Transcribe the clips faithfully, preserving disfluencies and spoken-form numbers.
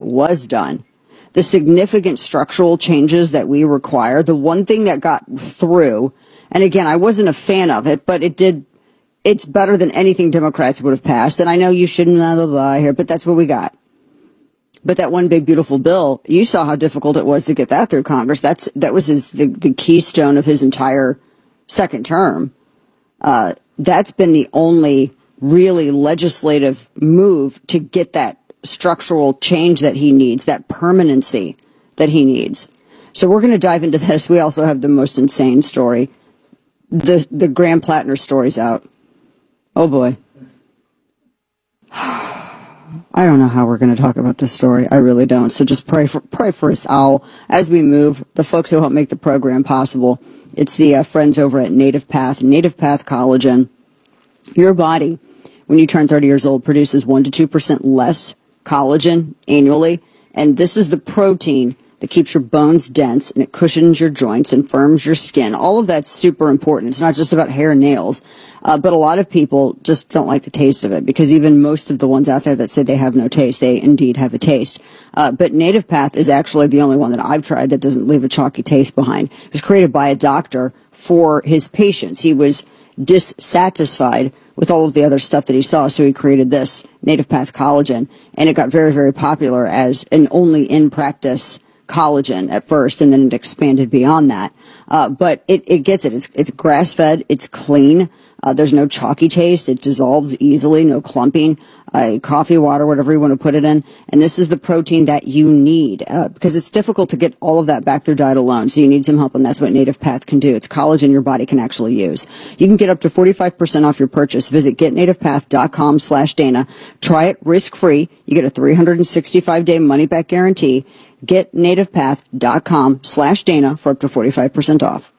was done, the significant structural changes that we require, the one thing that got through, and again, I wasn't a fan of it, but it did, it's better than anything Democrats would have passed. And I know you shouldn't blah, blah, blah here, but that's what we got. But that one big, beautiful bill, you saw how difficult it was to get that through Congress. That's, that was his, the, the keystone of his entire second term. Uh, that's been the only really legislative move to get that structural change that he needs, that permanency that he needs. So we're going to dive into this. We also have the most insane story. The the Graham Plattner story's out. Oh boy. I don't know how we're going to talk about this story. I really don't. So just pray for pray for us all as we move. The folks who help make the program possible. It's the uh, friends over at Native Path, Native Path Collagen. Your body, when you turn thirty years old, produces one to two percent less collagen annually. And this is the protein that keeps your bones dense, and it cushions your joints and firms your skin. All of that's super important. It's not just about hair and nails. Uh, but a lot of people just don't like the taste of it, because even most of the ones out there that say they have no taste, they indeed have a taste. Uh, but Native Path is actually the only one that I've tried that doesn't leave a chalky taste behind. It was created by a doctor for his patients. He was dissatisfied with all of the other stuff that he saw, so he created this Native Path Collagen, and it got very, very popular as an only in-practice collagen at first, and then it expanded beyond that. Uh, but it, it gets it. It's, it's grass-fed. It's clean. Uh, there's no chalky taste. It dissolves easily. No clumping. Uh, coffee, water, whatever you want to put it in. And this is the protein that you need, uh, because it's difficult to get all of that back through diet alone. So you need some help, and that's what Native Path can do. It's collagen your body can actually use. You can get up to forty-five percent off your purchase. Visit getnativepath.com slash Dana. Try it risk-free. You get a three hundred sixty-five day money-back guarantee. Getnativepath.com slash Dana for up to forty-five percent off.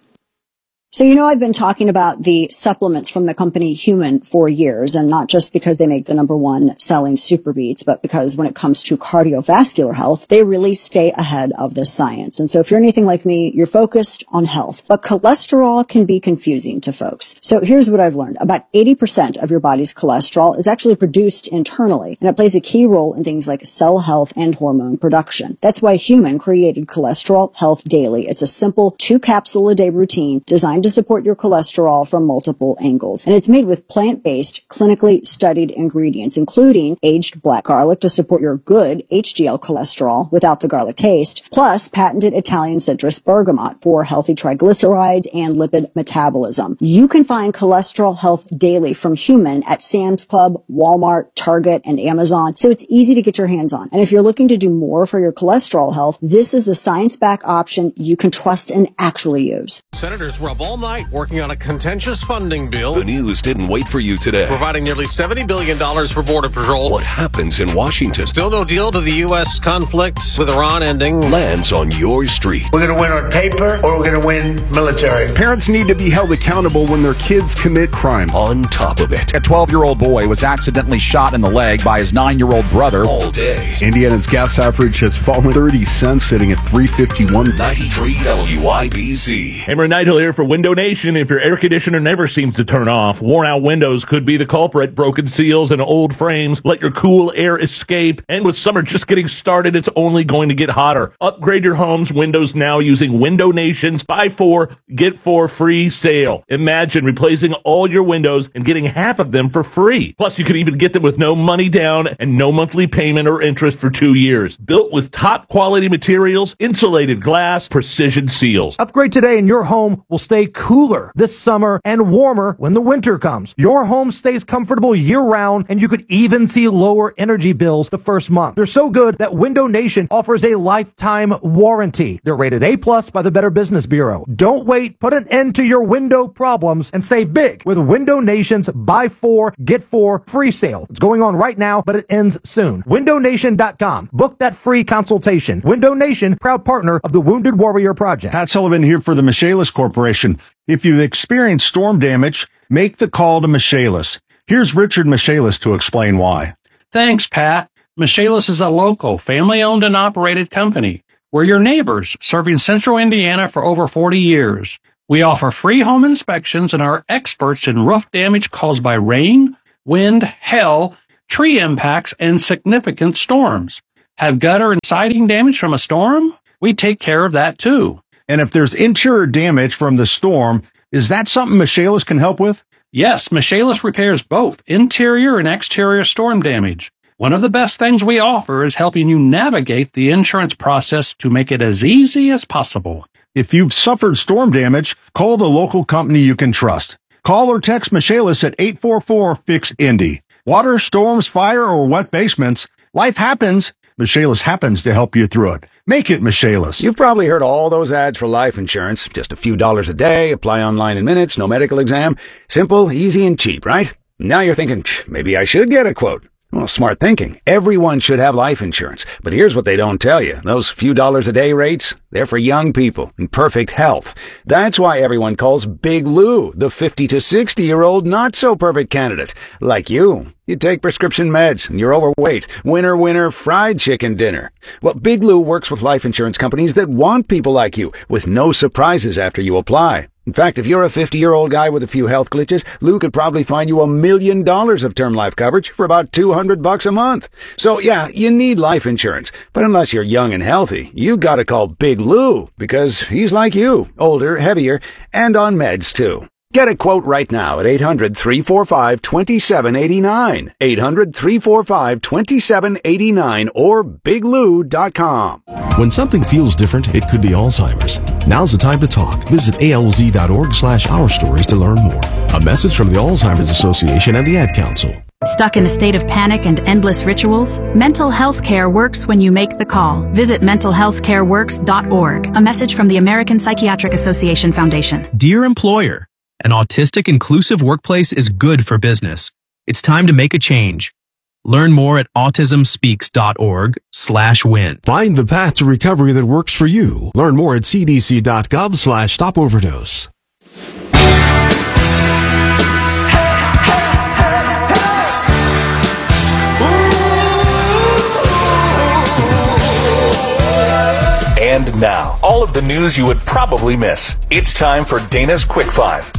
So, you know, I've been talking about the supplements from the company Human for years, and not just because they make the number one selling Super Beats, but because when it comes to cardiovascular health, they really stay ahead of the science. And so if you're anything like me, you're focused on health, but cholesterol can be confusing to folks. So here's what I've learned. About eighty percent of your body's cholesterol is actually produced internally, and it plays a key role in things like cell health and hormone production. That's why Human created Cholesterol Health Daily. It's a simple two capsule a day routine designed to support your cholesterol from multiple angles. And it's made with plant-based, clinically studied ingredients, including aged black garlic to support your good H D L cholesterol without the garlic taste, plus patented Italian citrus bergamot for healthy triglycerides and lipid metabolism. You can find Cholesterol Health Daily from Human at Sam's Club, Walmart, Target, and Amazon, so it's easy to get your hands on. And if you're looking to do more for your cholesterol health, this is a science-backed option you can trust and actually use. Senators rub all night working on a contentious funding bill. The news didn't wait for you today. Providing nearly seventy billion dollars for Border Patrol. What happens in Washington? Still no deal to the U S conflict with Iran ending. Lands on your street. We're going to win on paper, or we're going to win military. Parents need to be held accountable when their kids commit crimes. On top of it. A twelve-year-old boy was accidentally shot in the leg by his nine-year-old brother. All day. Indiana's gas average has fallen thirty cents, sitting at three fifty-one. ninety-three W I B C. Hammer Nigel here for Window Nation. If your air conditioner never seems to turn off, worn-out windows could be the culprit. Broken seals and old frames let your cool air escape. And with summer just getting started, it's only going to get hotter. Upgrade your home's windows now using Window Nation's buy four, get four free sale. Imagine replacing all your windows and getting half of them for free. Plus, you could even get them with no money down and no monthly payment or interest for two years. Built with top quality materials, insulated glass, precision seals. Upgrade today and your home will stay cooler this summer and warmer when the winter comes. Your home stays comfortable year-round, and you could even see lower energy bills the first month. They're so good that Window Nation offers a lifetime warranty. They're rated A plus by the Better Business Bureau. Don't wait. Put an end to your window problems and save big with Window Nation's buy four, get four free sale. It's going on right now, but it ends soon. window nation dot com. Book that free consultation. Window Nation, proud partner of the Wounded Warrior Project. Pat Sullivan here for the Michaelis Corporation. If you've experienced storm damage, make the call to Michaelis. Here's Richard Michaelis to explain why. Thanks, Pat. Michaelis is a local, family-owned and operated company. We're your neighbors, serving Central Indiana for over forty years. We offer free home inspections and are experts in roof damage caused by rain, wind, hail, tree impacts, and significant storms. Have gutter and siding damage from a storm? We take care of that too. And if there's interior damage from the storm, is that something Michaelis can help with? Yes, Michaelis repairs both interior and exterior storm damage. One of the best things we offer is helping you navigate the insurance process to make it as easy as possible. If you've suffered storm damage, call the local company you can trust. Call or text Michaelis at eight four four, F I X, Indy. Water, storms, fire, or wet basements, life happens. Michaelis happens to help you through it. Make it Michaelis. You've probably heard all those ads for life insurance. Just a few dollars a day, apply online in minutes, no medical exam. Simple, easy, and cheap, right? Now you're thinking, maybe I should get a quote. Well, smart thinking. Everyone should have life insurance. But here's what they don't tell you. Those few dollars a day rates, they're for young people in perfect health. That's why everyone calls Big Lou the fifty to sixty-year-old not-so-perfect candidate. Like you. You take prescription meds and you're overweight. Winner, winner, fried chicken dinner. Well, Big Lou works with life insurance companies that want people like you, with no surprises after you apply. In fact, if you're a fifty-year-old guy with a few health glitches, Lou could probably find you a million dollars of term life coverage for about two hundred bucks a month. So yeah, you need life insurance. But unless you're young and healthy, you gotta call Big Lou, because he's like you, older, heavier, and on meds too. Get a quote right now at eight hundred, three four five, two seven eight nine, eight hundred, three four five, two seven eight nine, or big lou dot com. When something feels different, it could be Alzheimer's. Now's the time to talk. Visit A L Z dot org slash our stories to learn more. A message from the Alzheimer's Association and the Ad Council. Stuck in a state of panic and endless rituals? Mental health care works when you make the call. Visit mental health care works dot org. A message from the American Psychiatric Association Foundation. Dear employer, an autistic inclusive workplace is good for business. It's time to make a change. Learn more at autism speaks dot org slash win. Find the path to recovery that works for you. Learn more at c d c dot gov slash stop overdose. And now, all of the news you would probably miss. It's time for Dana's Quick Five.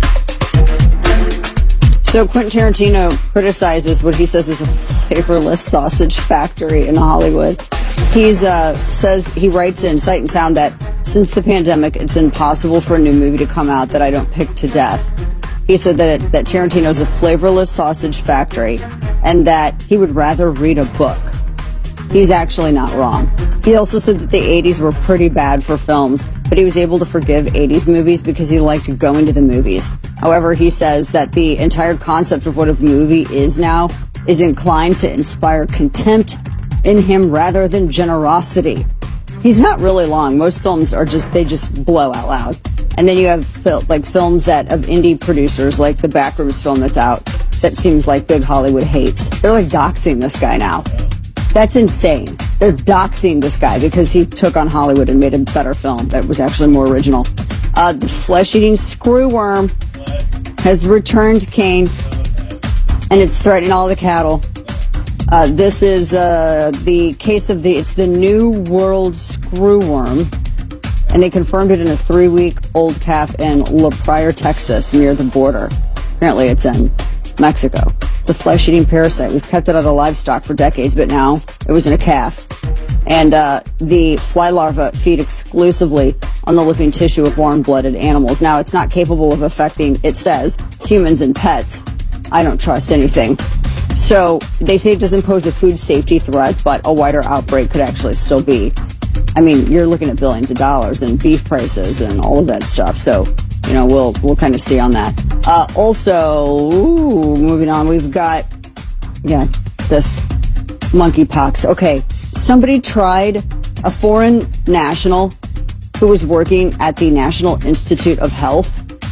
So Quentin Tarantino criticizes what he says is a flavorless sausage factory in Hollywood. He's uh, says he writes in Sight and Sound that since the pandemic, it's impossible for a new movie to come out that I don't pick to death. He said that it, that Tarantino is a flavorless sausage factory and that he would rather read a book. He's actually not wrong. He also said that the eighties were pretty bad for films, but he was able to forgive eighties movies because he liked going to the movies. However, he says that the entire concept of what a movie is now is inclined to inspire contempt in him rather than generosity. He's not really long. Most films are just, they just blow out loud. And then you have fil- like films that of indie producers, like the Backrooms film that's out, that seems like big Hollywood hates. They're like doxing this guy now. That's insane. They're doxing this guy because he took on Hollywood and made a better film that was actually more original. Uh, the flesh-eating screwworm has returned Kane, and it's threatening all the cattle. Uh, this is uh, the case of the, it's the New World screwworm, and they confirmed it in a three-week-old calf in La Pryor, Texas, near the border. Apparently it's in Mexico. It's a flesh-eating parasite. We've kept it out of livestock for decades, but now it was in a calf. And uh, the fly larvae feed exclusively on the living tissue of warm-blooded animals. Now, it's not capable of affecting, it says, humans and pets. I don't trust anything. So they say it doesn't pose a food safety threat, but a wider outbreak could actually still be. I mean, you're looking at billions of dollars and beef prices and all of that stuff. So, you know, we'll we'll kind of see on that. Uh, also, ooh, moving on, we've got, yeah, this monkeypox. Okay, somebody tried, a foreign national who was working at the National Institute of Health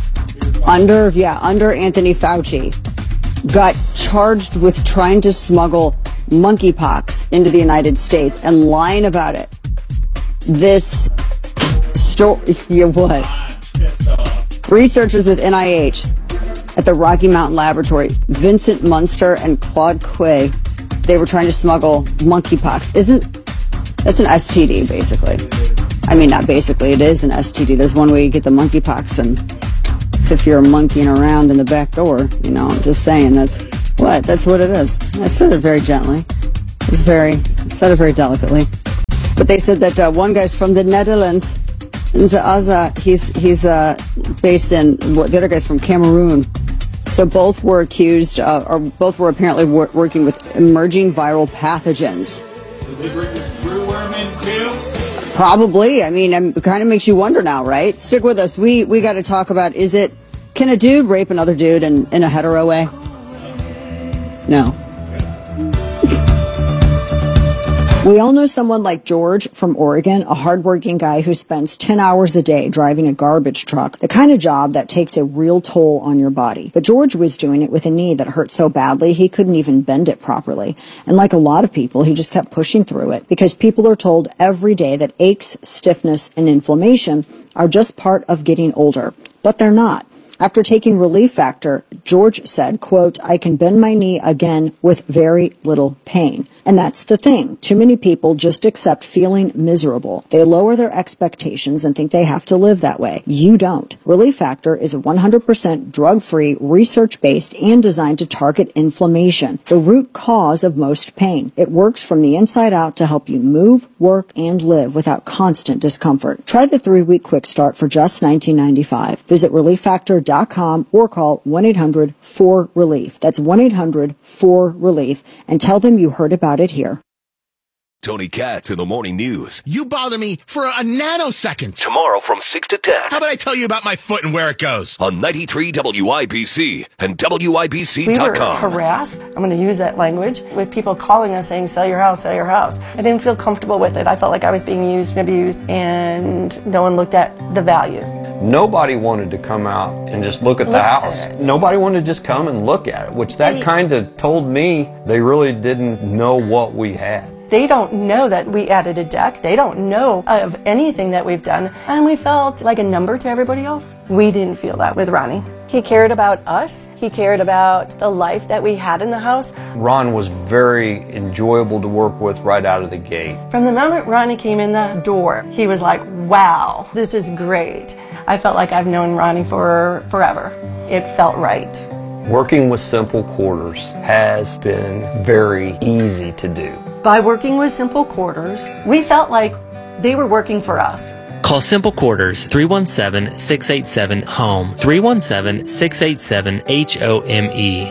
under, yeah, under Anthony Fauci, got charged with trying to smuggle monkeypox into the United States and lying about it. This story, yeah, what? Researchers with N I H at the Rocky Mountain Laboratory, Vincent Munster and Claude Quay, they were trying to smuggle monkeypox. Isn't, that's an S T D, basically. I mean, not basically, it is an S T D. There's one way you get the monkeypox, and it's if you're monkeying around in the back door, you know, I'm just saying, that's what, that's what it is. I said it very gently. It's very, said it very delicately. But they said that uh, one guy's from the Netherlands. Nzaza, he's, he's uh, based in, the other guy's from Cameroon. So both were accused, uh, or both were apparently wor- working with emerging viral pathogens. Did they bring the screwworm in too? Probably. I mean, it kind of makes you wonder now, right? Stick with us. We we got to talk about, is it, can a dude rape another dude in, in a hetero way? No. We all know someone like George from Oregon, a hardworking guy who spends ten hours a day driving a garbage truck, the kind of job that takes a real toll on your body. But George was doing it with a knee that hurt so badly he couldn't even bend it properly. And like a lot of people, he just kept pushing through it because people are told every day that aches, stiffness, and inflammation are just part of getting older. But they're not. After taking Relief Factor, George said, quote, "I can bend my knee again with very little pain." And that's the thing. Too many people just accept feeling miserable. They lower their expectations and think they have to live that way. You don't. Relief Factor is a one hundred percent drug-free, research-based, and designed to target inflammation, the root cause of most pain. It works from the inside out to help you move, work, and live without constant discomfort. Try the three-week quick start for just nineteen ninety-five. Visit relief factor dot com or call one eight hundred four relief. That's one eight hundred four relief and tell them you heard about it here. Tony Katz in the Morning News. You bother me for a nanosecond. Tomorrow from six to ten. How about I tell you about my foot and where it goes? On ninety-three W I B C and W I B C dot com. We were harassed, I'm going to use that language, with people calling us saying, sell your house, sell your house. I didn't feel comfortable with it. I felt like I was being used and abused, and no one looked at the value. Nobody wanted to come out and just look at the Look house. at it. Nobody wanted to just come and look at it, which that kind of told me they really didn't know what we had. They don't know that we added a deck. They don't know of anything that we've done. And we felt like a number to everybody else. We didn't feel that with Ronnie. He cared about us. He cared about the life that we had in the house. Ron was very enjoyable to work with right out of the gate. From the moment Ronnie came in the door, he was like, wow, this is great. I felt like I've known Ronnie for forever. It felt right. Working with Simple Quarters has been very easy to do. By working with Simple Quarters, we felt like they were working for us. Call Simple Quarters three one seven, six eight seven, HOME, three one seven, six eight seven, H O M E.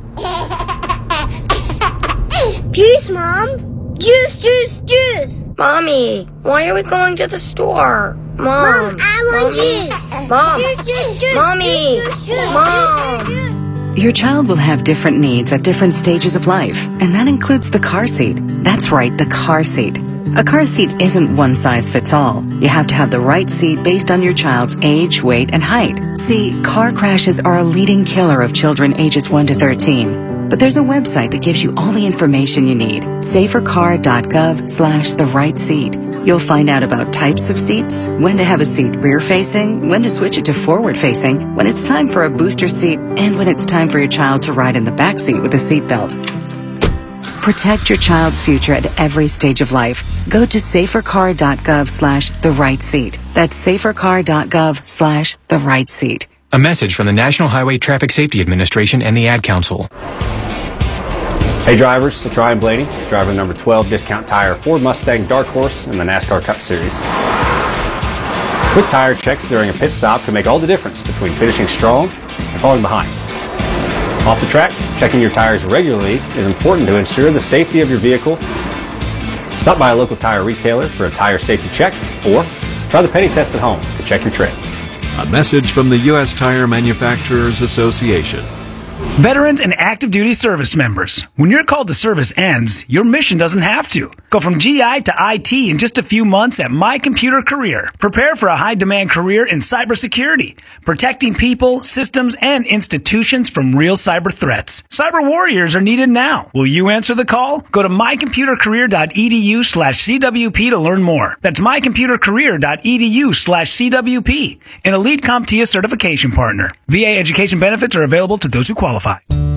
Juice, Mom! Juice, juice, juice! Mommy, why are we going to the store? Mom, Mom I want Mommy. Juice! Mom! Juice, juice, juice! Mommy! Juice, juice, Mom! Juice, juice, juice. Your child will have different needs at different stages of life, and that includes the car seat. That's right, the car seat. A car seat isn't one size fits all. You have to have the right seat based on your child's age, weight, and height. See, car crashes are a leading killer of children ages one to thirteen. But there's a website that gives you all the information you need. safercar.gov slash the right seat. You'll find out about types of seats, when to have a seat rear-facing, when to switch it to forward-facing, when it's time for a booster seat, and when it's time for your child to ride in the back seat with a seatbelt. Protect your child's future at every stage of life. Go to safercar.gov slash the right seat. That's safercar.gov slash the right seat. A message from the National Highway Traffic Safety Administration and the Ad Council. Hey drivers, it's Ryan Blaney, driver number twelve Discount Tire Ford Mustang Dark Horse in the NASCAR Cup Series. Quick tire checks during a pit stop can make all the difference between finishing strong and falling behind. Off the track, checking your tires regularly is important to ensure the safety of your vehicle. Stop by a local tire retailer for a tire safety check, or try the penny test at home to check your tread. A message from the U S Tire Manufacturers Association. Veterans and active duty service members, when your call to service ends, your mission doesn't have to. Go from G I to I T in just a few months at My Computer Career. Prepare for a high-demand career in cybersecurity, protecting people, systems, and institutions from real cyber threats. Cyber warriors are needed now. Will you answer the call? Go to mycomputercareer.edu slash CWP to learn more. That's mycomputercareer.edu slash CWP, an elite CompTIA certification partner. V A education benefits are available to those who qualify.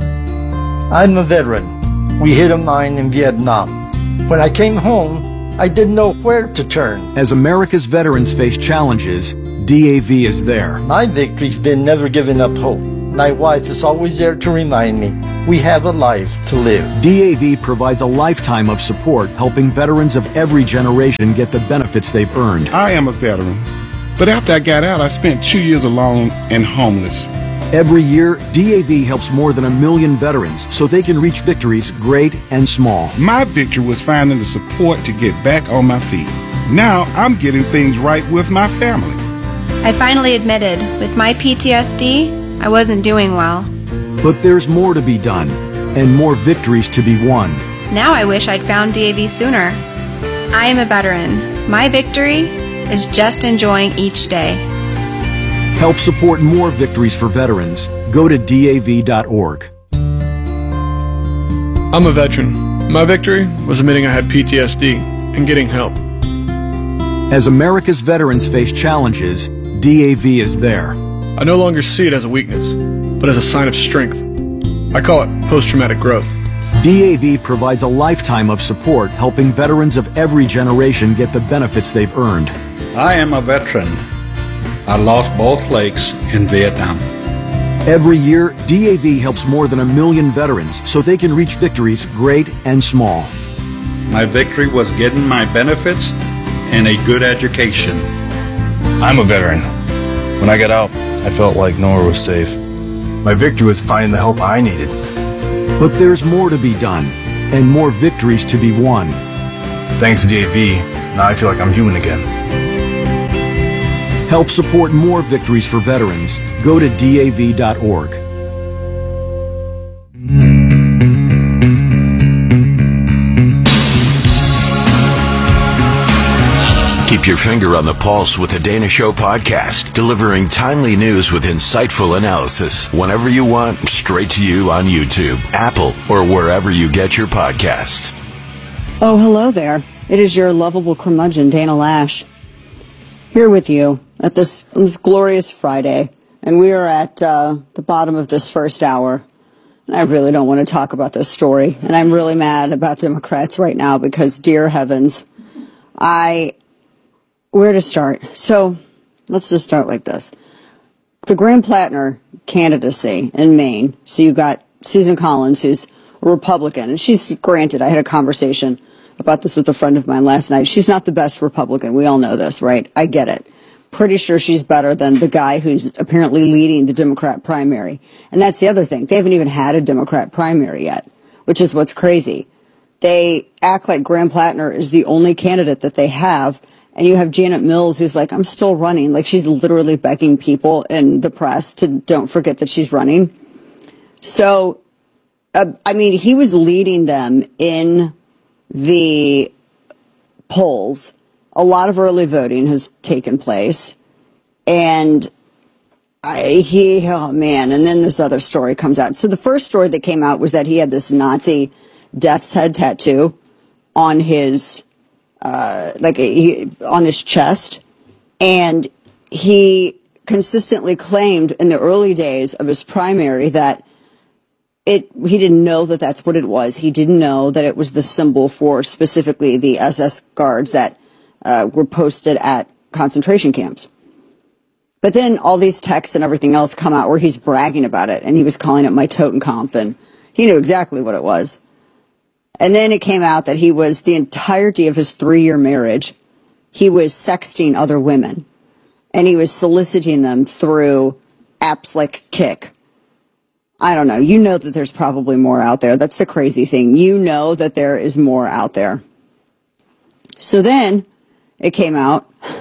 I'm a veteran. We hit a mine in Vietnam. When I came home, I didn't know where to turn. As America's veterans face challenges, D A V is there. My victory's been never giving up hope. My wife is always there to remind me we have a life to live. D A V provides a lifetime of support, helping veterans of every generation get the benefits they've earned. I am a veteran, but after I got out, I spent two years alone and homeless. Every year, D A V helps more than a million veterans so they can reach victories great and small. My victory was finding the support to get back on my feet. Now I'm getting things right with my family. I finally admitted, with my P T S D, I wasn't doing well. But there's more to be done, and more victories to be won. Now I wish I'd found D A V sooner. I am a veteran. My victory is just enjoying each day. Help support more victories for veterans. Go to D A V dot org. I'm a veteran. My victory was admitting I had P T S D and getting help. As America's veterans face challenges, D A V is there. I no longer see it as a weakness, but as a sign of strength. I call it post-traumatic growth. D A V provides a lifetime of support, helping veterans of every generation get the benefits they've earned. I am a veteran. I lost both legs in Vietnam. Every year, D A V helps more than a million veterans so they can reach victories great and small. My victory was getting my benefits and a good education. I'm a veteran. When I got out, I felt like nowhere was safe. My victory was finding the help I needed. But there's more to be done, and more victories to be won. Thanks to D A V, now I feel like I'm human again. Help support more victories for veterans. Go to D A V dot org. Keep your finger on the pulse with the Dana Show podcast, delivering timely news with insightful analysis whenever you want, straight to you on YouTube, Apple, or wherever you get your podcasts. Oh, hello there. It is your lovable curmudgeon, Dana Lash, here with you at this, this glorious Friday. And we are at uh, the bottom of this first hour. And I really don't want to talk about this story. And I'm really mad about Democrats right now because, dear heavens, I... Where to start? So, let's just start like this. The Graham Plattner candidacy in Maine. So you got Susan Collins, who's a Republican, and she's, granted, I had a conversation about this with a friend of mine last night. She's not the best Republican. We all know this, right? I get it. Pretty sure she's better than the guy who's apparently leading the Democrat primary. And that's the other thing. They haven't even had a Democrat primary yet, which is what's crazy. They act like Graham Plattner is the only candidate that they have. And you have Janet Mills, who's like, I'm still running. Like, she's literally begging people in the press to don't forget that she's running. So, uh, I mean, he was leading them in the polls. A lot of early voting has taken place. And I, he, oh man, and then this other story comes out. So the first story that came out was that he had this Nazi death's head tattoo on his Uh, like he, on his chest, and he consistently claimed in the early days of his primary that it he didn't know that that's what it was. He didn't know that it was the symbol for specifically the S S guards that uh, were posted at concentration camps. But then all these texts and everything else come out where he's bragging about it, and he was calling it my Totenkampf, and he knew exactly what it was. And then it came out that he was, the entirety of his three-year marriage, he was sexting other women. And he was soliciting them through apps like Kik. I don't know. You know that there's probably more out there. That's the crazy thing. You know that there is more out there. So then it came out.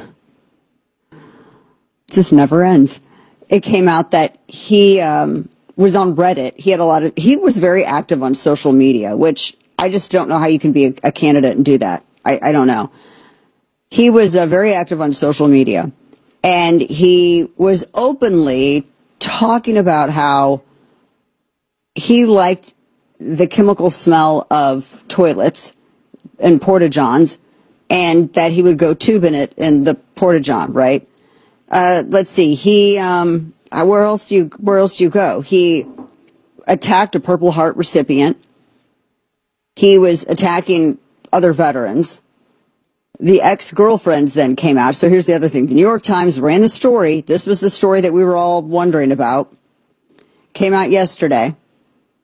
This never ends. It came out that he um, was on Reddit. He had a lot of, he was very active on social media, which I just don't know how you can be a, a candidate and do that. I, I don't know. He was uh, very active on social media, and he was openly talking about how he liked the chemical smell of toilets and porta-johns, and that he would go tubing it in the porta-john, right? Uh, let's see. He, um, where else do you, where else do you go? He attacked a Purple Heart recipient. He was attacking other veterans. The ex-girlfriends then came out. So here's the other thing. The New York Times ran the story. This was the story that we were all wondering about. Came out yesterday.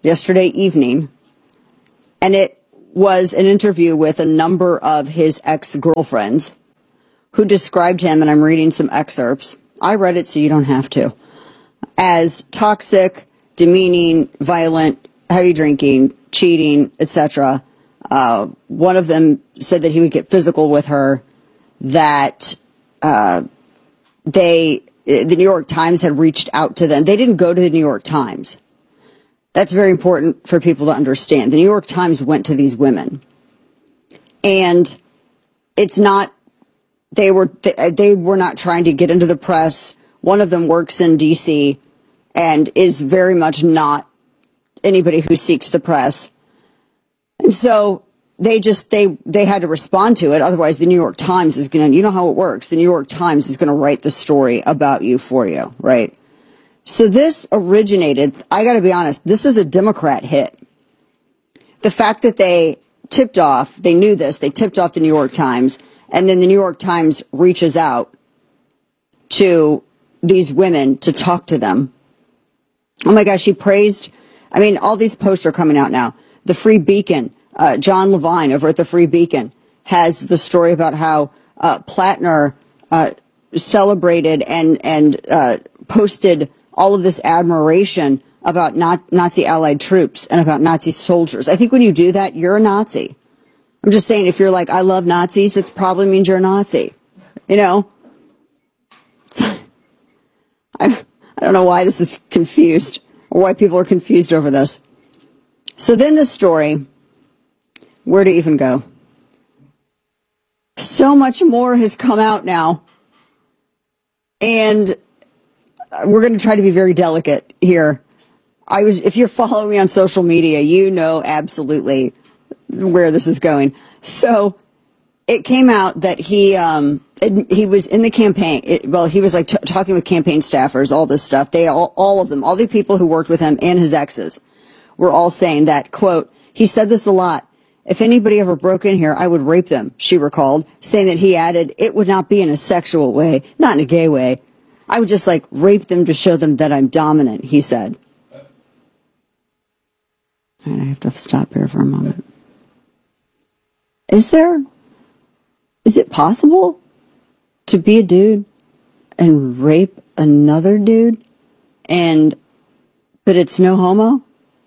yesterday evening, and it was an interview with a number of his ex-girlfriends who described him, and I'm reading some excerpts. I read it so you don't have to. As toxic, demeaning, violent, heavy drinking, cheating, et cetera. Uh, one of them said that he would get physical with her, that uh, they, the New York Times had reached out to them. They didn't go to the New York Times. That's very important for people to understand. The New York Times went to these women. And it's not, they were, they, they were not trying to get into the press. One of them works in D C and is very much not anybody who seeks the press. And so they just, they, they had to respond to it. Otherwise, the New York Times is going to, you know how it works. The New York Times is going to write the story about you for you, right? So this originated, I got to be honest, this is a Democrat hit. The fact that they tipped off, they knew this, they tipped off the New York Times, and then the New York Times reaches out to these women to talk to them. Oh my gosh, he praised, I mean, all these posts are coming out now. The Free Beacon, uh, John Levine over at the Free Beacon has the story about how uh, Plattner uh, celebrated and, and uh, posted all of this admiration about not Nazi allied troops and about Nazi soldiers. I think when you do that, you're a Nazi. I'm just saying, if you're like, I love Nazis, that probably means you're a Nazi. You know? I, I don't know why this is confused, or why people are confused over this. So then the story, where to even go? So much more has come out now. And we're going to try to be very delicate here. I was, if you're following me on social media, you know absolutely where this is going. So it came out that he, um, it, he was in the campaign. It, well, he was like t- talking with campaign staffers, all this stuff. They all, all of them, all the people who worked with him and his exes were all saying that, quote, he said this a lot. If anybody ever broke in here, I would rape them, she recalled, saying that he added, it would not be in a sexual way, not in a gay way. I would just like rape them to show them that I'm dominant, he said. All right, I have to stop here for a moment. Is there, is it possible to be a dude and rape another dude and, but it's no homo?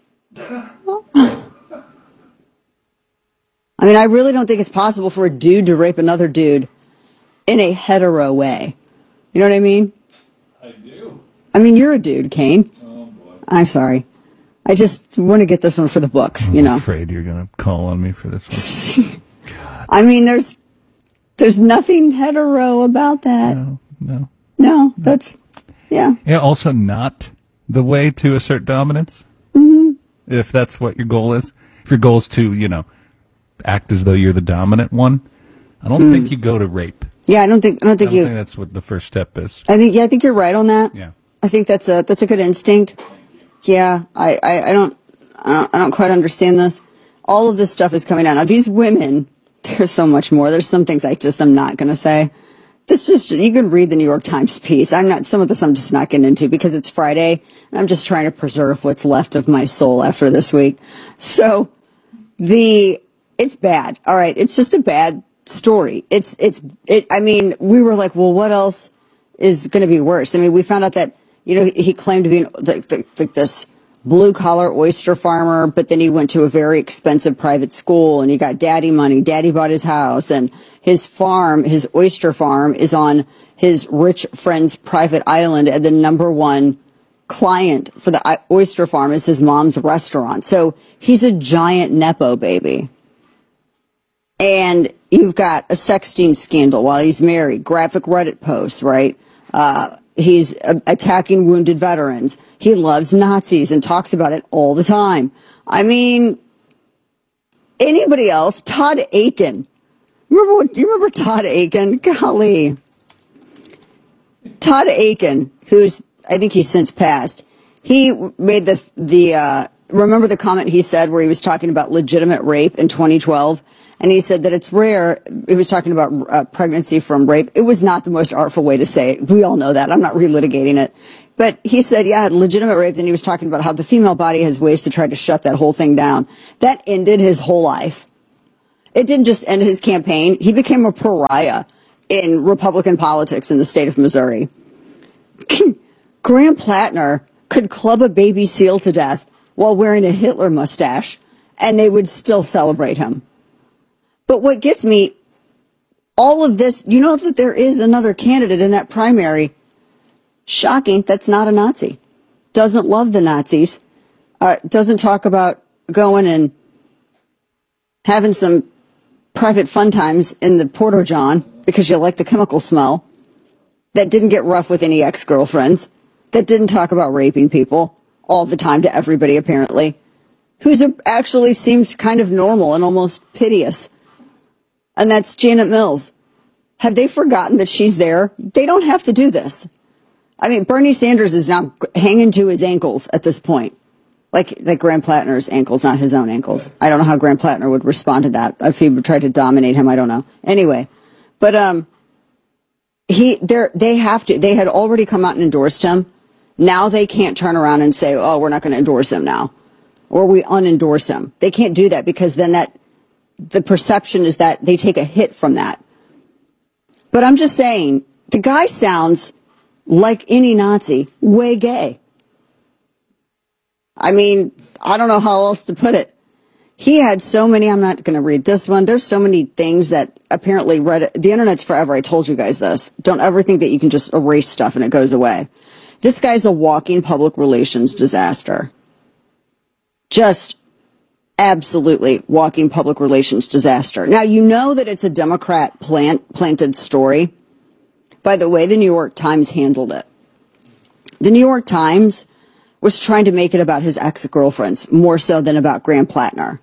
I mean, I really don't think it's possible for a dude to rape another dude in a hetero way. You know what I mean? I do. I mean, you're a dude, Kane. Oh, boy. I'm sorry. I just want to get this one for the books, you know. I'm afraid you're going to call on me for this one. I mean, there's there's nothing hetero about that. No, no. No, that's, yeah. Yeah, also not the way to assert dominance. Mm-hmm. If that's what your goal is. If your goal is to, you know, act as though you're the dominant one, I don't mm. think you go to rape. Yeah, I don't think, I don't think I don't you. think that's what the first step is. I think, yeah, I think you're right on that. Yeah. I think that's a, that's a good instinct. Yeah, I, I, I don't, I don't, I don't quite understand this. All of this stuff is coming out. Now, these women, there's so much more. There's some things I just, I'm not going to say. This just, you can read the New York Times piece. I'm not, some of this I'm just not getting into because it's Friday and I'm just trying to preserve what's left of my soul after this week. So the, it's bad. All right. It's just a bad story. It's, it's, it, I mean, we were like, well, what else is going to be worse? I mean, we found out that, you know, he, he claimed to be like, like, like this blue collar oyster farmer, but then he went to a very expensive private school and he got daddy money. Daddy bought his house and his farm, his oyster farm is on his rich friend's private island. And the number one client for the oyster farm is his mom's restaurant. So he's a giant Nepo baby. And you've got a sexting scandal while he's married, graphic Reddit posts, right? Uh, he's uh, attacking wounded veterans. He loves Nazis and talks about it all the time. I mean, anybody else? Todd Akin. Remember what, do you remember Todd Akin? Golly. Todd Akin, who's, I think he's since passed. He made the, the, uh, remember the comment he said where he was talking about legitimate rape in twenty twelve? And he said that it's rare. He was talking about uh, pregnancy from rape. It was not the most artful way to say it. We all know that. I'm not relitigating it. But he said, yeah, legitimate rape. Then he was talking about how the female body has ways to try to shut that whole thing down. That ended his whole life. It didn't just end his campaign. He became a pariah in Republican politics in the state of Missouri. Graham Plattner could club a baby seal to death while wearing a Hitler mustache, and they would still celebrate him. But what gets me, all of this, you know that there is another candidate in that primary. Shocking, that's not a Nazi. Doesn't love the Nazis. Uh, doesn't talk about going and having some private fun times in the Porta John because you like the chemical smell. That didn't get rough with any ex-girlfriends. That didn't talk about raping people all the time to everybody, apparently. Who's a, actually seems kind of normal and almost piteous. And that's Janet Mills. Have they forgotten that she's there? They don't have to do this. I mean, Bernie Sanders is now hanging to his ankles at this point. Like, like Graham Plattner's ankles, not his own ankles. I don't know how Graham Plattner would respond to that. If he would try to dominate him, I don't know. Anyway, but, um, he, they're, they have to, they had already come out and endorsed him. Now they can't turn around and say, oh, we're not going to endorse him now. Or we unendorse him. They can't do that because then that, the perception is that they take a hit from that. But I'm just saying, the guy sounds like any Nazi, way gay. I mean, I don't know how else to put it. He had so many, I'm not going to read this one. There's so many things that apparently Reddit, the internet's forever. I told you guys this. Don't ever think that you can just erase stuff and it goes away. This guy's a walking public relations disaster. Just absolutely walking public relations disaster. Now, you know that it's a Democrat plant, planted story by the way the New York Times handled it. The New York Times was trying to make it about his ex-girlfriends more so than about Graham Plattner.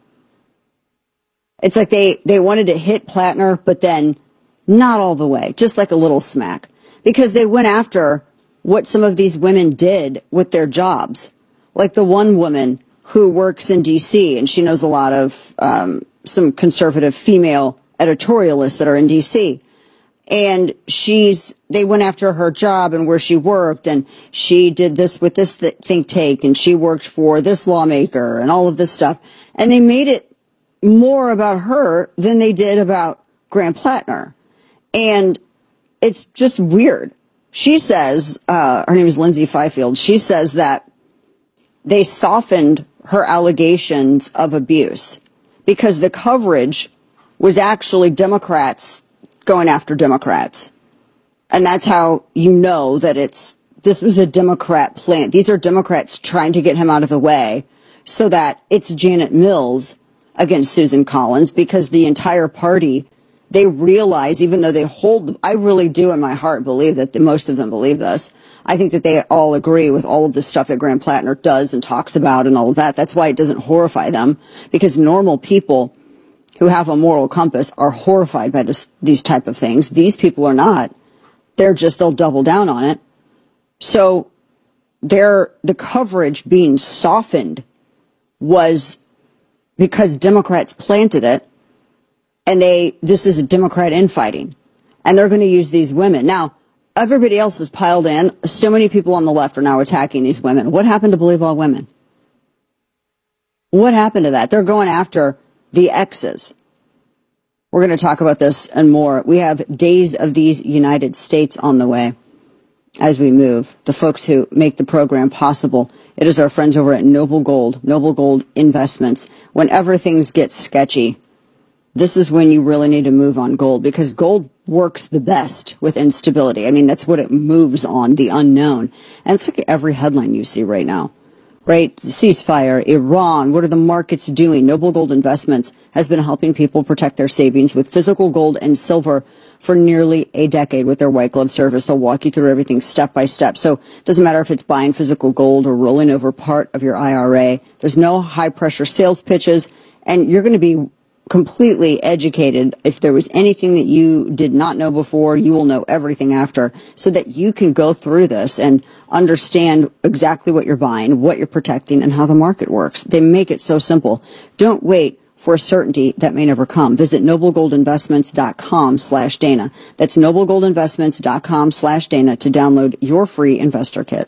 It's like they, they wanted to hit Plattner, but then not all the way, just like a little smack. Because they went after what some of these women did with their jobs. Like the one woman who works in D C, and she knows a lot of um, some conservative female editorialists that are in D C. And she's, they went after her job and where she worked, and she did this with this th- think tank, and she worked for this lawmaker and all of this stuff. And they made it more about her than they did about Graham Plattner. And it's just weird. She says, uh, her name is Lindsay Fifield, she says that they softened her allegations of abuse because the coverage was actually Democrats going after Democrats. And that's how you know that it's, this was a Democrat plan. These are Democrats trying to get him out of the way so that it's Janet Mills against Susan Collins, because the entire party, they realize, even though they hold, I really do in my heart believe that the, most of them believe this. I think that they all agree with all of the stuff that Graham Plattner does and talks about and all of that. That's why it doesn't horrify them, because normal people who have a moral compass are horrified by this, these type of things. These people are not. They're just, they'll double down on it. So they're, the coverage being softened was because Democrats planted it, and they, this is a Democrat infighting, and they're going to use these women. Now, everybody else is piled in. So many people on the left are now attacking these women. What happened to Believe All Women? What happened to that? They're going after the exes. We're going to talk about this and more. We have Days of These United States on the way as we move. The folks who make the program possible. It is our friends over at Noble Gold, Noble Gold Investments. Whenever things get sketchy, this is when you really need to move on gold, because gold works the best with instability. I mean, that's what it moves on, the unknown. And it's like every headline you see right now. Right? Ceasefire, Iran, what are the markets doing? Noble Gold Investments has been helping people protect their savings with physical gold and silver for nearly a decade with their white glove service. They'll walk you through everything step by step. So it doesn't matter if it's buying physical gold or rolling over part of your I R A. There's no high pressure sales pitches, and you're going to be completely educated. If there was anything that you did not know before, you will know everything after, so that you can go through this and understand exactly what you're buying, what you're protecting, and how the market works. They make it so simple. Don't wait for a certainty that may never come. Visit noblegoldinvestments.com slash Dana. That's noblegoldinvestments.com slash Dana to download your free investor kit.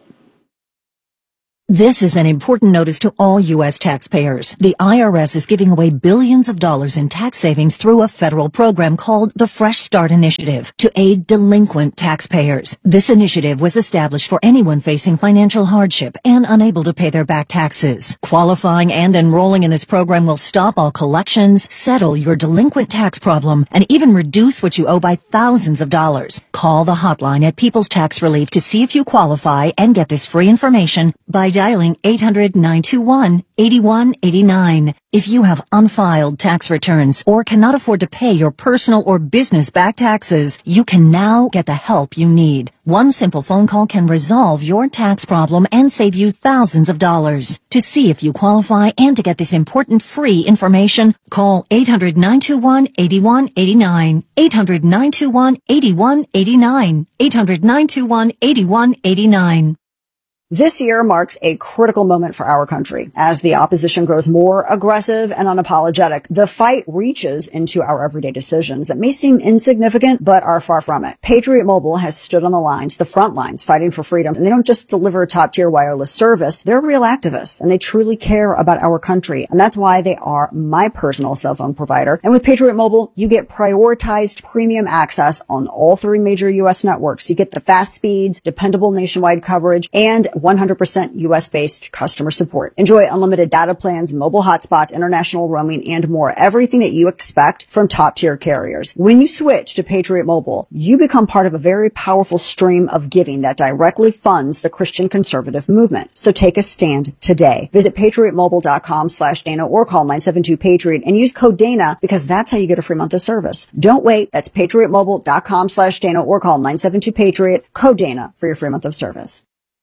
This is an important notice to all U S taxpayers. The I R S is giving away billions of dollars in tax savings through a federal program called the Fresh Start Initiative to aid delinquent taxpayers. This initiative was established for anyone facing financial hardship and unable to pay their back taxes. Qualifying and enrolling in this program will stop all collections, settle your delinquent tax problem, and even reduce what you owe by thousands of dollars. Call the hotline at People's Tax Relief to see if you qualify and get this free information by dialing eight hundred, nine two one, eight one eight nine. If you have unfiled tax returns or cannot afford to pay your personal or business back taxes, you can now get the help you need. One simple phone call can resolve your tax problem and save you thousands of dollars. To see if you qualify and to get this important free information, call eight hundred, nine two one, eight one eight nine, eight hundred, nine two one, eight one eight nine, eight hundred, nine two one, eight one eight nine. This year marks a critical moment for our country. As the opposition grows more aggressive and unapologetic, the fight reaches into our everyday decisions that may seem insignificant, but are far from it. Patriot Mobile has stood on the lines, the front lines, fighting for freedom. And they don't just deliver top-tier wireless service. They're real activists, and they truly care about our country. And that's why they are my personal cell phone provider. And with Patriot Mobile, you get prioritized premium access on all three major U S networks. You get the fast speeds, dependable nationwide coverage, and one hundred percent U S-based customer support. Enjoy unlimited data plans, mobile hotspots, international roaming, and more. Everything that you expect from top-tier carriers. When you switch to Patriot Mobile, you become part of a very powerful stream of giving that directly funds the Christian conservative movement. So take a stand today. Visit patriotmobile.com slash Dana or call nine seven two Patriot and use code Dana because that's how you get a free month of service. Don't wait. That's patriotmobile.com slash Dana or call nine seven two Patriot, code Dana for your free month of service.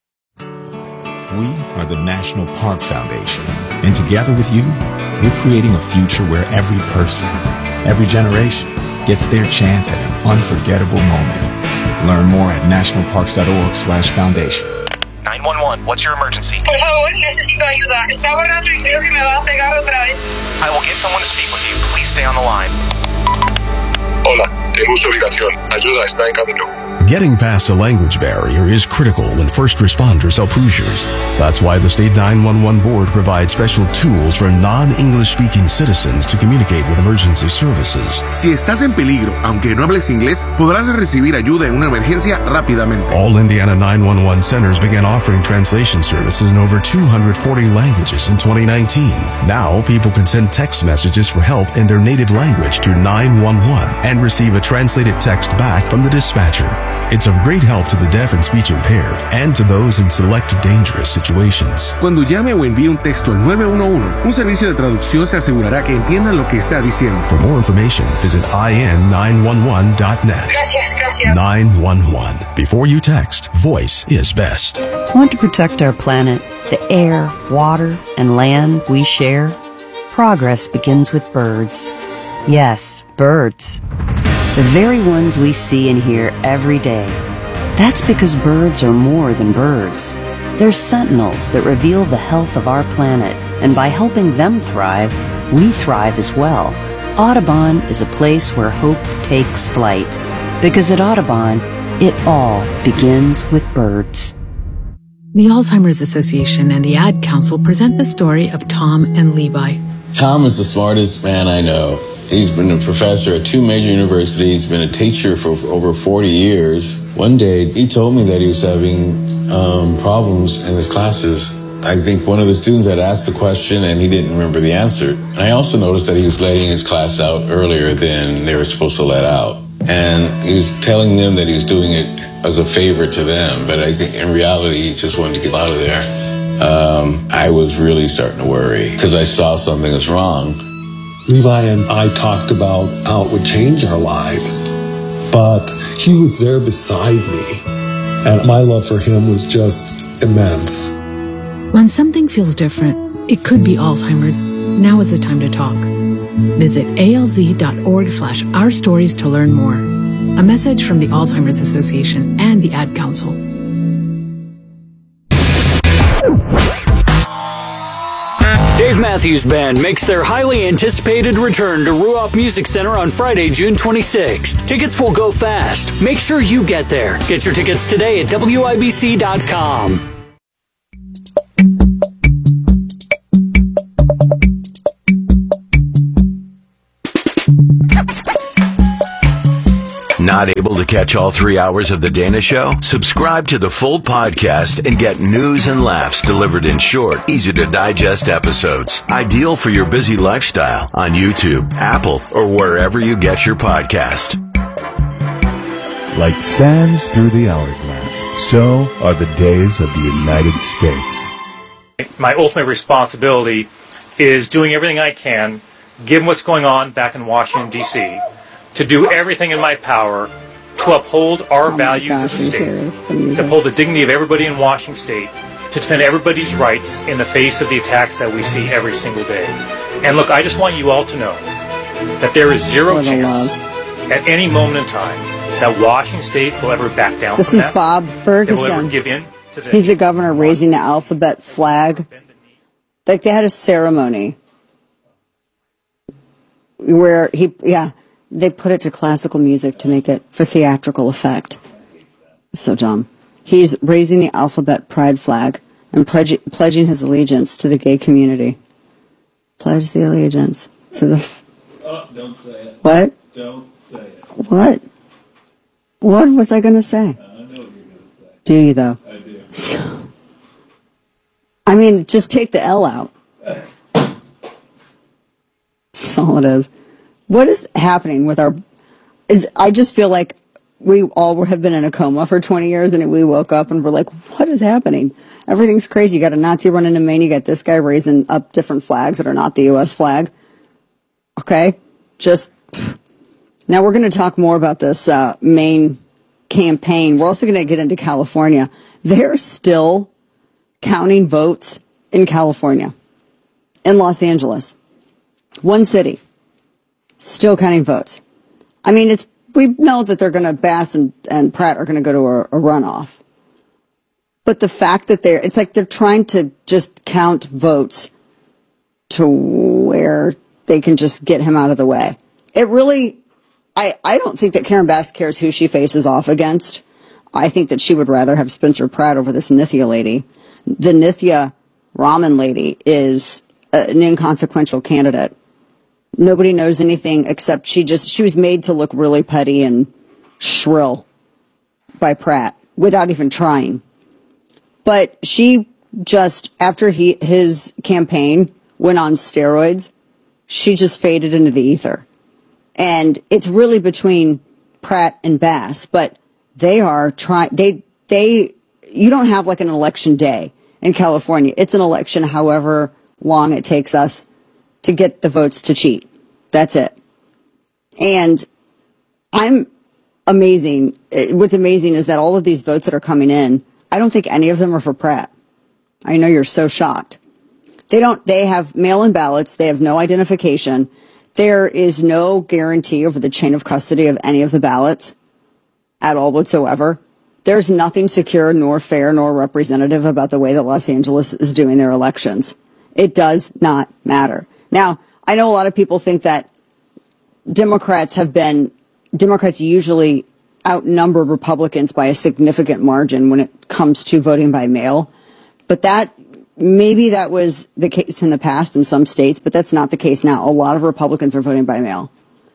We are the National Park Foundation, and together with you, we're creating a future where every person, every generation, gets their chance at an unforgettable moment. Learn more at nationalparks.org slash foundation. nine one one, what's your emergency? Por favor, necesito ayuda. Está volando y creo que me va a pegar otra vez. I will get someone to speak with you. Please stay on the line. Hola, tengo su ubicación. Ayuda está en camino. Getting past a language barrier is critical when first responders help Hoosiers. That's why the State nine one one Board provides special tools for non-English speaking citizens to communicate with emergency services. Si estás en peligro, aunque no hables inglés, podrás recibir ayuda en una emergencia rápidamente. All Indiana nine one one centers began offering translation services in over two hundred forty languages in twenty nineteen. Now, people can send text messages for help in their native language to nine one one and receive a translated text back from the dispatcher. It's of great help to the deaf and speech impaired and to those in select dangerous situations. Cuando llame o envíe un texto al nueve uno uno, un servicio de traducción se asegurará que entiendan lo que está diciendo. For more information, visit I N nine one one dot net. Gracias, gracias. nine one one. Before you text, voice is best. Want to protect our planet, the air, water, and land we share? Progress begins with birds. Yes, birds. The very ones we see and hear every day. That's because birds are more than birds. They're sentinels that reveal the health of our planet, and by helping them thrive, we thrive as well. Audubon is a place where hope takes flight, because at Audubon, it all begins with birds. The Alzheimer's Association and the Ad Council present the story of Tom and Levi. Tom is the smartest man I know. He's been a professor at two major universities, been a teacher for over forty years. One day, he told me that he was having um, problems in his classes. I think one of the students had asked the question and he didn't remember the answer. And I also noticed that he was letting his class out earlier than they were supposed to let out. And he was telling them that he was doing it as a favor to them, but I think in reality, he just wanted to get out of there. Um, I was really starting to worry because I saw something was wrong. Levi and I talked about how it would change our lives, but he was there beside me, and my love for him was just immense. When something feels different, it could be Alzheimer's. Now is the time to talk. Visit alz.org slash our stories to learn more. A message from the Alzheimer's Association and the Ad Council. Dave Dave Matthews Band makes their highly anticipated return to Ruoff Music Center on Friday, June twenty-sixth. Tickets will go fast. Make sure you get there. Get your tickets today at W I B C dot com. Not able to catch all three hours of The Dana Show? Subscribe to the full podcast and get news and laughs delivered in short, easy-to-digest episodes. Ideal for your busy lifestyle on YouTube, Apple, or wherever you get your podcast. Like sands through the hourglass, so are the days of the United States. My ultimate responsibility is doing everything I can, given what's going on back in Washington, D C, to do everything in my power to uphold our oh values gosh, as a state, serious? to uphold the dignity of everybody in Washington State, to defend everybody's rights in the face of the attacks that we see every single day. And look, I just want you all to know that there is zero For the chance love. at any moment in time that Washington State will ever back down This from is that. Bob They will ever Ferguson. give in to the He's the governor raising the alphabet flag. Like they had a ceremony where he, yeah, they put it to classical music to make it for theatrical effect. So dumb. He's raising the alphabet pride flag and pledge, pledging his allegiance to the gay community. Pledge the allegiance to the... F- Oh, don't say it. What? Don't say it. What? What was I going to say? I know what you're going to say. Do you, though? I do. So, I mean, just take the L out. That's all it is. What is happening with our... Is I just feel like we all have been in a coma for twenty years, and we woke up and we're like, what is happening? Everything's crazy. You got a Nazi running in Maine. You got this guy raising up different flags that are not the U S flag. Okay? Just... Now we're going to talk more about this uh, Maine campaign. We're also going to get into California. They're still counting votes in California, in Los Angeles. One city. Still counting votes. I mean, it's we know that they're going to, Bass and, and Pratt are going to go to a, a runoff. But the fact that they're, it's like they're trying to just count votes to where they can just get him out of the way. It really, I, I don't think that Karen Bass cares who she faces off against. I think that she would rather have Spencer Pratt over this Nithya lady. The Nithya Raman lady is a, an inconsequential candidate. Nobody knows anything except she just, she was made to look really petty and shrill by Pratt without even trying. But she just, after he, his campaign went on steroids, she just faded into the ether. And it's really between Pratt and Bass, but they are trying, they, they, you don't have like an election day in California. It's an election however long it takes us to get the votes to cheat. That's it. And I'm amazing. What's amazing is that all of these votes that are coming in, I don't think any of them are for Pratt. I know you're so shocked. They don't, they have mail-in ballots. They have no identification. There is no guarantee over the chain of custody of any of the ballots at all whatsoever. There's nothing secure nor fair nor representative about the way that Los Angeles is doing their elections. It does not matter. Now, I know a lot of people think that Democrats have been, Democrats usually outnumber Republicans by a significant margin when it comes to voting by mail. But that, maybe that was the case in the past in some states, but that's not the case now. A lot of Republicans are voting by mail.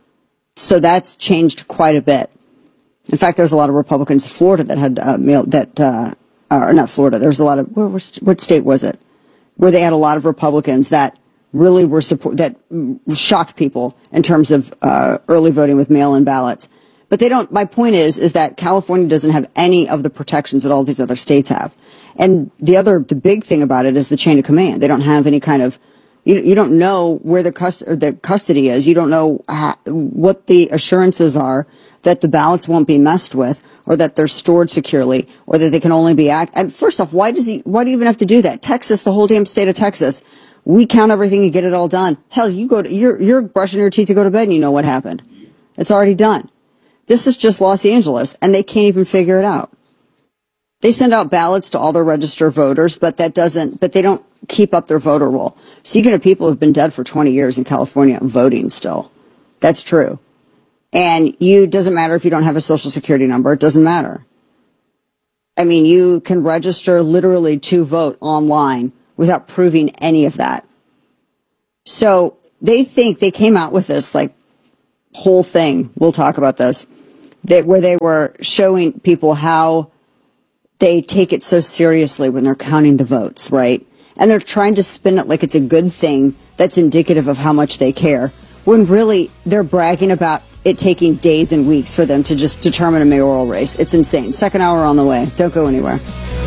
So that's changed quite a bit. In fact, there's a lot of Republicans in Florida that had uh, mail, that, uh, or not Florida, there's a lot of, where, what state was it? Where they had a lot of Republicans that really were support, that shocked people in terms of uh, early voting with mail-in ballots. But they don't, my point is, is that California doesn't have any of the protections that all these other states have. And the other, the big thing about it is the chain of command. They don't have any kind of, you, you don't know where the, cust- or the custody is. You don't know how, what the assurances are that the ballots won't be messed with, or that they're stored securely, or that they can only be act. And first off, why does he, why do you even have to do that? Texas, the whole damn state of Texas, we count everything and get it all done. Hell, you go to, you're, you're brushing your teeth to go to bed and you know what happened. It's already done. This is just Los Angeles, and they can't even figure it out. They send out ballots to all their registered voters, but that doesn't, but they don't, keep up their voter roll. So you can have people who've been dead for twenty years in California voting still. That's true. And you, doesn't matter if you don't have a social security number, it doesn't matter. I mean, you can register literally to vote online without proving any of that. So they think they came out with this like whole thing. We'll talk about this, that where they were showing people how they take it so seriously when they're counting the votes, right? And they're trying to spin it like it's a good thing that's indicative of how much they care, when really they're bragging about it taking days and weeks for them to just determine a mayoral race. It's insane. Second hour on the way. Don't go anywhere.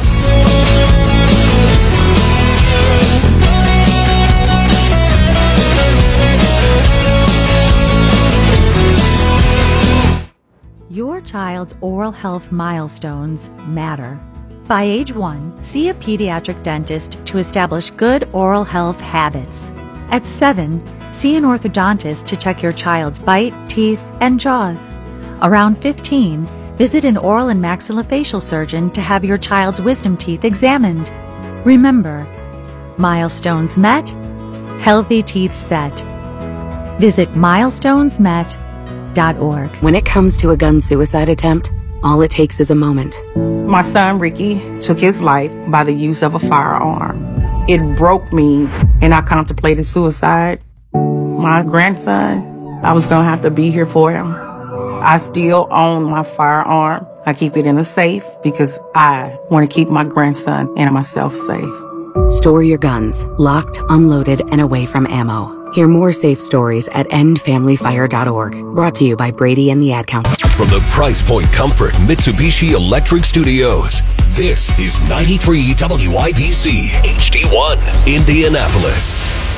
Your child's oral health milestones matter. By age one, see a pediatric dentist to establish good oral health habits. At seven, see an orthodontist to check your child's bite, teeth, and jaws. Around fifteen, visit an oral and maxillofacial surgeon to have your child's wisdom teeth examined. Remember, milestones met, healthy teeth set. Visit milestones met dot org. When it comes to a gun suicide attempt, all it takes is a moment. My son Ricky took his life by the use of a firearm. It broke me, and I contemplated suicide. My grandson, I was going to have to be here for him. I still own my firearm. I keep it in a safe because I want to keep my grandson and myself safe. Store your guns, locked, unloaded, and away from ammo. Hear more safe stories at end family fire dot org. Brought to you by Brady and the Ad Council. From the Price Point Comfort Mitsubishi Electric Studios, this is ninety-three W I B C H D one, Indianapolis.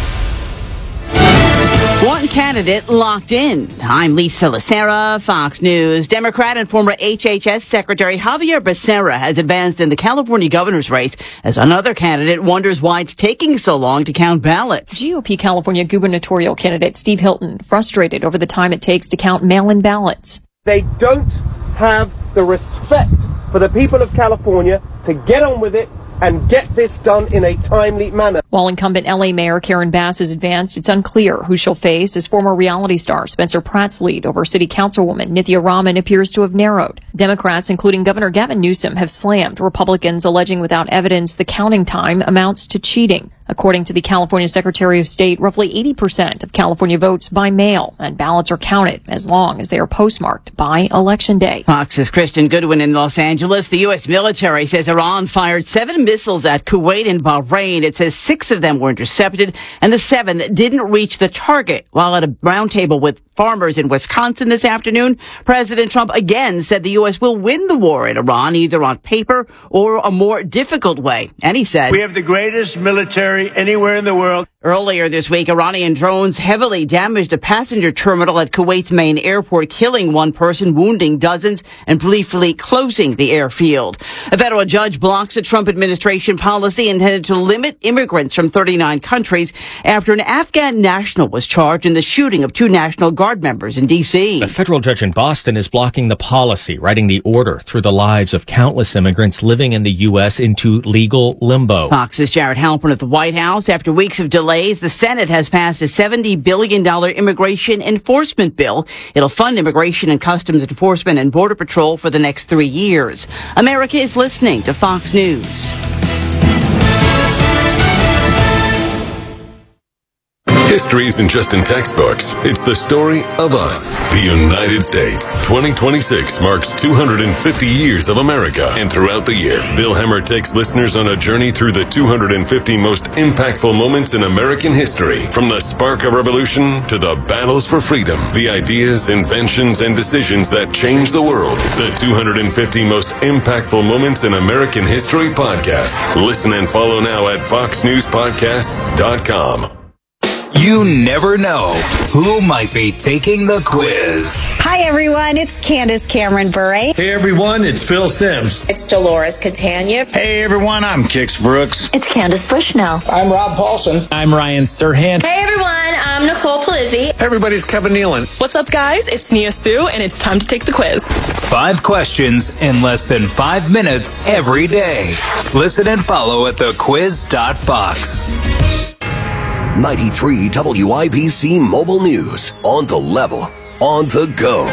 One candidate locked in. I'm Lisa Lacera, Fox News. Democrat and former H H S Secretary Javier Becerra has advanced in the California governor's race as another candidate wonders why it's taking so long to count ballots. G O P California gubernatorial candidate Steve Hilton frustrated over the time it takes to count mail-in ballots. They don't have the respect for the people of California to get on with it and get this done in a timely manner. While incumbent L A Mayor Karen Bass has advanced, it's unclear who she'll face as former reality star Spencer Pratt's lead over City Councilwoman Nithya Raman appears to have narrowed. Democrats, including Governor Gavin Newsom, have slammed Republicans, alleging without evidence the counting time amounts to cheating. According to the California Secretary of State, roughly eighty percent of California votes by mail, and ballots are counted as long as they are postmarked by Election Day. Fox's Kristen Goodwin in Los Angeles. The U S military says Iran fired seven missiles at Kuwait and Bahrain. It says six of them were intercepted, and the seventh didn't reach the target. While at a roundtable with farmers in Wisconsin this afternoon, President Trump again said the U S will win the war in Iran, either on paper or a more difficult way. And he said, "We have the greatest military anywhere in the world." Earlier this week, Iranian drones heavily damaged a passenger terminal at Kuwait's main airport, killing one person, wounding dozens, and briefly closing the airfield. A federal judge blocks a Trump administration policy intended to limit immigrants from thirty-nine countries after an Afghan national was charged in the shooting of two National Guard members in D C. A federal judge in Boston is blocking the policy, writing the order through the lives of countless immigrants living in the U S into legal limbo. Fox's Jared Halpern at the White House. After weeks of delays, the Senate has passed a seventy billion dollars immigration enforcement bill. It'll fund immigration and customs enforcement and border patrol for the next three years. America is listening to Fox News. History isn't just in textbooks. It's the story of us, the United States. twenty twenty-six marks two hundred fifty years of America. And throughout the year, Bill Hemmer takes listeners on a journey through the two hundred fifty most impactful moments in American history. From the spark of revolution to the battles for freedom, the ideas, inventions, and decisions that changed the world. The two hundred fifty most impactful moments in American history podcast. Listen and follow now at fox news podcasts dot com. You never know who might be taking the quiz. Hi, everyone. It's Candace Cameron Bure. Hey, everyone. It's Phil Sims. It's Dolores Catania. Hey, everyone. I'm Kix Brooks. It's Candace Bushnell. I'm Rob Paulson. I'm Ryan Serhant. Hey, everyone. I'm I'm Nicole Palizzi. Everybody's Kevin Nealon. What's up, guys? It's Nia Sue, and it's time to take the quiz. Five questions in less than five minutes every day. Listen and follow at the quiz dot fox. ninety-three W I B C Mobile News. On the level. On the go.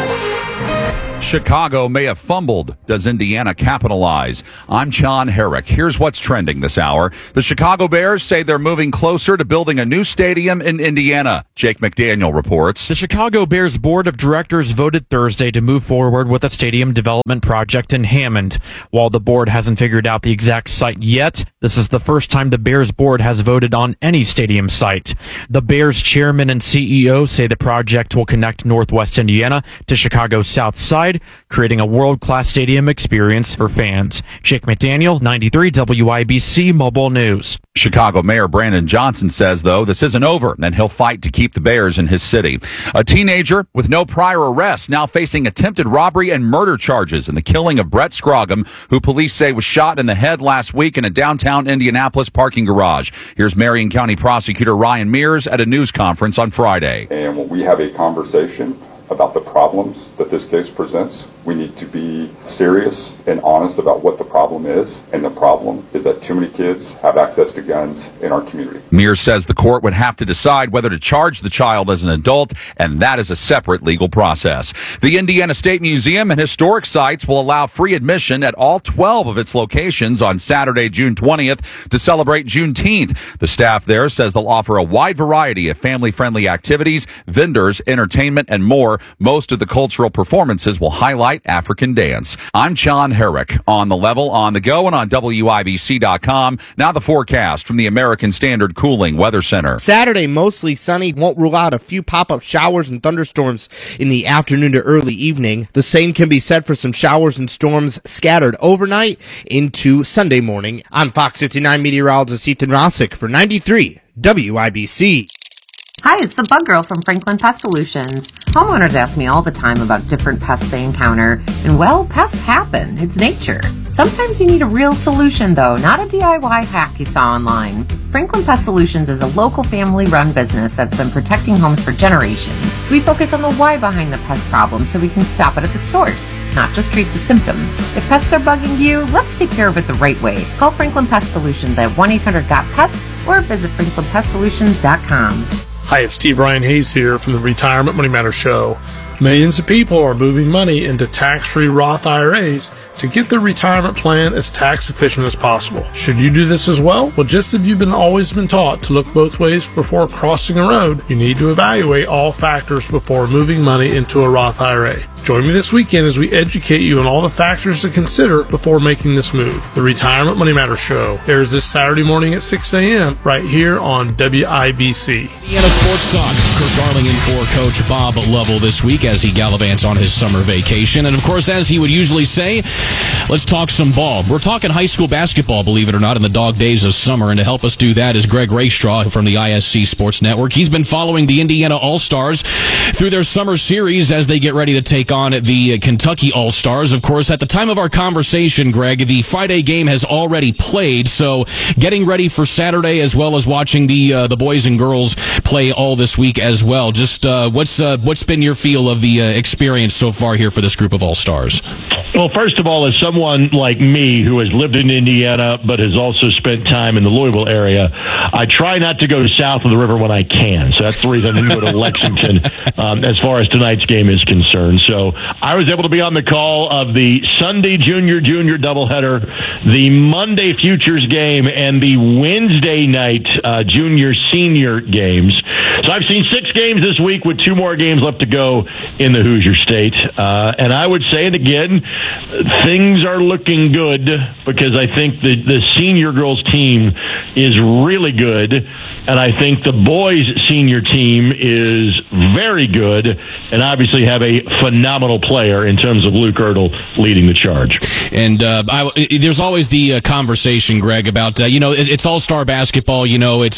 Chicago may have fumbled. Does Indiana capitalize? I'm John Herrick. Here's what's trending this hour. The Chicago Bears say they're moving closer to building a new stadium in Indiana. Jake McDaniel reports. The Chicago Bears Board of Directors voted Thursday to move forward with a stadium development project in Hammond. While the board hasn't figured out the exact site yet, this is the first time the Bears board has voted on any stadium site. The Bears chairman and C E O say the project will connect Northwest Indiana to Chicago's South Side, creating a world-class stadium experience for fans. Jake McDaniel, ninety-three W I B C Mobile News. Chicago Mayor Brandon Johnson says, though, this isn't over, and he'll fight to keep the Bears in his city. A teenager with no prior arrests now facing attempted robbery and murder charges in the killing of Brett Scroggum, who police say was shot in the head last week in a downtown Indianapolis parking garage. Here's Marion County Prosecutor Ryan Mears at a news conference on Friday. And when we have a conversation about the problems that this case presents, we need to be serious and honest about what the problem is. And the problem is that too many kids have access to guns in our community. Mears says the court would have to decide whether to charge the child as an adult, and that is a separate legal process. The Indiana State Museum and historic sites will allow free admission at all twelve of its locations on Saturday, June twentieth, to celebrate Juneteenth. The staff there says they'll offer a wide variety of family-friendly activities, vendors, entertainment, and more. Most of the cultural performances will highlight African dance. I'm John Herrick, on the level, on the go, and on W I B C dot com. Now the forecast from the American Standard Cooling Weather Center. Saturday, mostly sunny. Won't rule out a few pop-up showers and thunderstorms in the afternoon to early evening. The same can be said for some showers and storms scattered overnight into Sunday morning. I'm Fox fifty-nine meteorologist Ethan Rossick for ninety-three W I B C. Hi, it's the Bug Girl from Franklin Pest Solutions. Homeowners ask me all the time about different pests they encounter, and well, pests happen. It's nature. Sometimes you need a real solution, though, not a D I Y hack you saw online. Franklin Pest Solutions is a local family-run business that's been protecting homes for generations. We focus on the why behind the pest problem so we can stop it at the source, not just treat the symptoms. If pests are bugging you, let's take care of it the right way. Call Franklin Pest Solutions at one eight hundred got pest or visit franklin pest solutions dot com. Hi, it's Steve Ryan Hayes here from the Retirement Money Matters Show. Millions of people are moving money into tax-free Roth I R As to get their retirement plan as tax efficient as possible. Should you do this as well? Well, just as you've been always been taught to look both ways before crossing a road, you need to evaluate all factors before moving money into a Roth I R A. Join me this weekend as we educate you on all the factors to consider before making this move. The Retirement Money Matters Show airs this Saturday morning at six a.m. right here on W I B C. Indiana Sports Talk. Kurt Darling in for Coach Bob Lovell this week as he gallivants on his summer vacation. And, of course, as he would usually say, let's talk some ball. We're talking high school basketball, believe it or not, in the dog days of summer. And to help us do that is Greg Raystraw from the I S C Sports Network. He's been following the Indiana All-Stars through their summer series as they get ready to take on the Kentucky All-Stars. Of course, at the time of our conversation, Greg, the Friday game has already played, so getting ready for Saturday as well as watching the uh, the boys and girls play all this week as well. Just uh, what's uh, what's been your feel of the uh, experience so far here for this group of All-Stars? Well, first of all, as someone like me who has lived in Indiana but has also spent time in the Louisville area, I try not to go south of the river when I can. So that's the reason I didn't go to Lexington um, as far as tonight's game is concerned. So I was able to be on the call of the Sunday junior-junior doubleheader, the Monday futures game, and the Wednesday night uh, junior-senior games. So I've seen six games this week with two more games left to go in the Hoosier State. Uh, and I would say it again, things are looking good because I think the, the senior girls team is really good. And I think the boys senior team is very good and obviously have a phenomenal player in terms of Luke Ertl leading the charge. And uh, I, there's always the uh, conversation, Greg, about, uh, you know, it's all-star basketball. You know, it's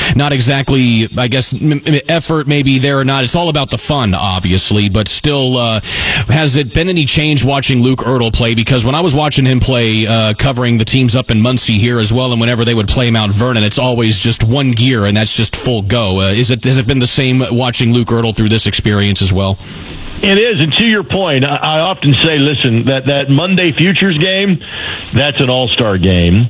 not exactly, I guess, m- effort maybe there or not. It's all about the fun, obviously, but still, uh, has it been any change watching Luke Ertl play? Because when I was watching him play, uh, covering the teams up in Muncie here as well, and whenever they would play Mount Vernon, it's always just one gear, and that's just full go. Uh, is it, has it been the same watching Luke Ertl through this experience as well? It is, and to your point, I, I often say, listen, that, that Monday Futures game, that's an all-star game.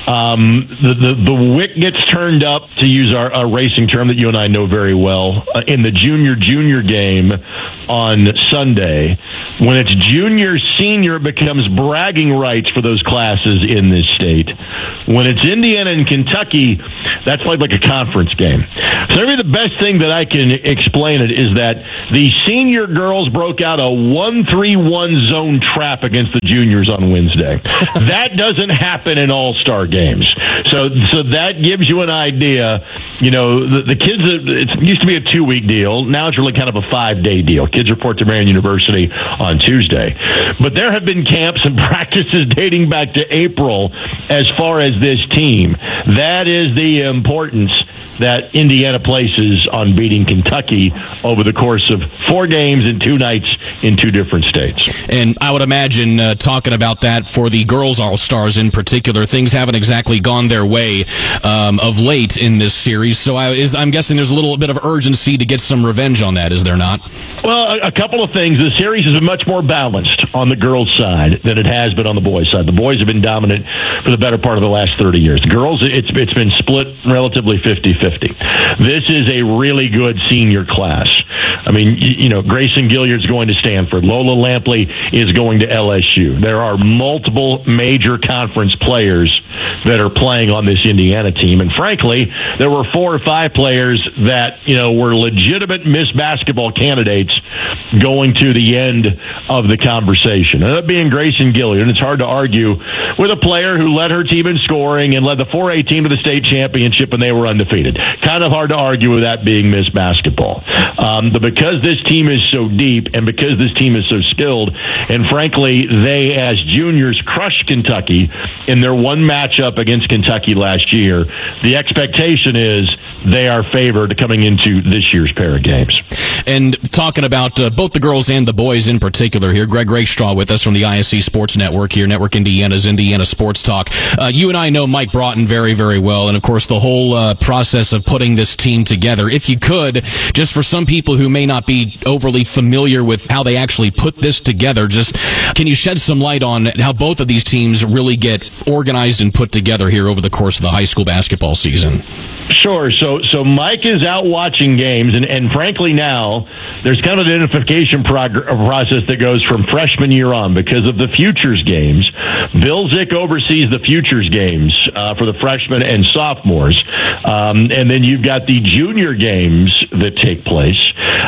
Um, the, the, the wick gets turned up, to use our, our racing term that you and I know very well, uh, in the junior-junior game on Sunday. When it's junior-senior, it becomes bragging rights for those classes in this state. When it's Indiana and Kentucky, that's like, like a conference game. So maybe the best thing that I can explain it is that the senior girls broke out a one three one zone trap against the juniors on Wednesday. That doesn't happen in all-star games. So so that gives you an idea. You know, the, the kids, it used to be a two-week deal. Now it's really kind of a five-day deal. Kids report to Marian University on Tuesday. But there have been camps and practices dating back to April as far as this team. That is the importance that Indiana places on beating Kentucky over the course of four games and two nights in two different states. And I would imagine, uh, talking about that for the girls All-Stars in particular, things haven't exactly gone their way um, of late in this series. So I, is, I'm guessing there's a little bit of urgency to get some revenge on that, is there not? Well, a, a couple of things. The series has been much more balanced on the girls' side than it has been on the boys' side. The boys have been dominant for the better part of the last thirty years. The girls, it's, it's been split relatively fifty-fifty. This is a really good senior class. I mean, you, you know, Grayson Gilliard's going to Stanford. Lola Lampley is going to L S U. There are multiple major conference players that are playing on this Indiana team. And frankly, there were four or five players that, you know, were legitimate Miss Basketball candidates going to the end of the conversation. And that being Grayson Gilliard, and it's hard to argue with a player who led her team in scoring and led the four A team to the state championship and they were undefeated. Kind of hard to argue with that being Miss Basketball. Um, but because this team is so deep and because this team is so skilled, and frankly, they as juniors crushed Kentucky in their one matchup against Kentucky last year, the expectation is they are favored coming into this year's pair of games. And talking about uh, both the girls and the boys in particular here, Greg Rakestraw with us from the I S C Sports Network here, Network Indiana's Indiana Sports Talk. Uh, you and I know Mike Broughton very, very well, and of course the whole uh, process of putting this team together. If you could, just for some people who may not be overly familiar with how they actually put this together, just can you shed some light on how both of these teams really get organized and put together here over the course of the high school basketball season? Sure. So, so Mike is out watching games, and, and frankly now there's kind of an identification prog- process that goes from freshman year on because of the futures games. Bill Zick oversees the futures games uh, for the freshmen and sophomores, um, and then you've got the junior games that take place.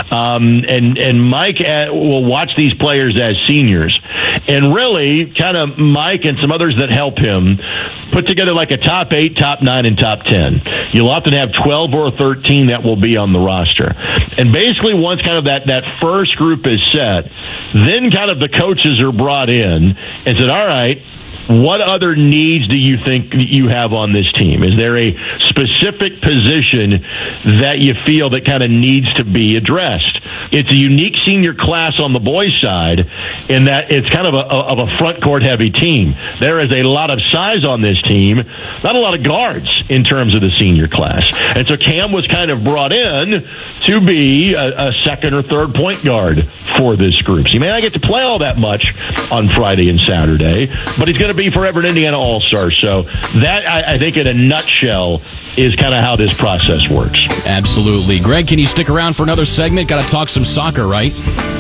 Um, and and Mike at, will watch these players as seniors, and really kind of Mike and some others that help him put together like a top eight, top nine, and top ten. You'll often have twelve or thirteen that will be on the roster. And basically once kind of that, that first group is set, then kind of the coaches are brought in and said, all right, what other needs do you think you have on this team? Is there a specific position that you feel that kind of needs to be addressed? It's a unique senior class on the boys' side in that it's kind of a, of a front court heavy team. There is a lot of size on this team, not a lot of guards in terms of the senior class. And so Cam was kind of brought in to be a, a second or third point guard for this group. So he may not get to play all that much on Friday and Saturday, but he's going to be forever an Indiana All-Star. So that, I, I think, in a nutshell, is kind of how this process works. Absolutely. Greg, can you stick around for another segment? Got to talk some soccer, right?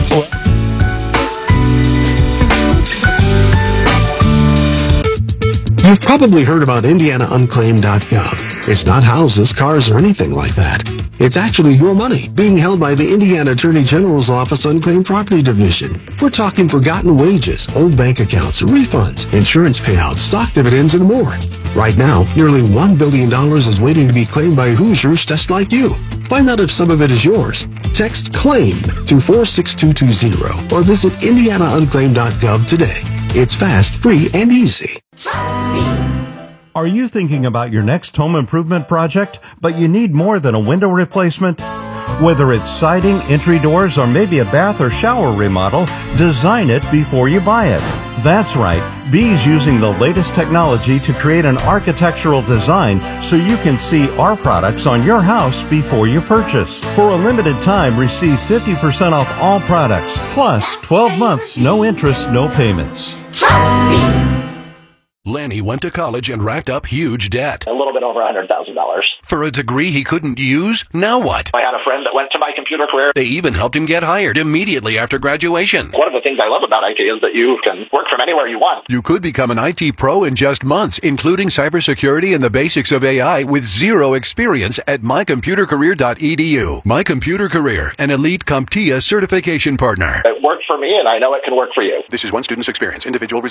You've probably heard about Indiana Unclaimed dot gov. It's not houses, cars, or anything like that. It's actually your money being held by the Indiana Attorney General's Office Unclaimed Property Division. We're talking forgotten wages, old bank accounts, refunds, insurance payouts, stock dividends, and more. Right now, nearly one billion dollars is waiting to be claimed by Hoosiers just like you. Find out if some of it is yours. Text CLAIM to four six two two zero or visit Indiana Unclaimed dot gov today. It's fast, free, and easy. Trust me. Are you thinking about your next home improvement project, but you need more than a window replacement? Whether it's siding, entry doors, or maybe a bath or shower remodel, design it before you buy it. That's right, B's using the latest technology to create an architectural design so you can see our products on your house before you purchase. For a limited time, receive fifty percent off all products, plus twelve months, no interest, no payments. Trust me. Lanny went to college and racked up huge debt. A little bit over one hundred thousand dollars. For a degree he couldn't use? Now what? I had a friend that went to My Computer Career. They even helped him get hired immediately after graduation. One of the things I love about I T is that you can work from anywhere you want. You could become an I T pro in just months, including cybersecurity and the basics of A I with zero experience at my computer career dot e d u. My Computer Career, an elite CompTIA certification partner. It worked for me, and I know it can work for you. This is one student's experience. Individual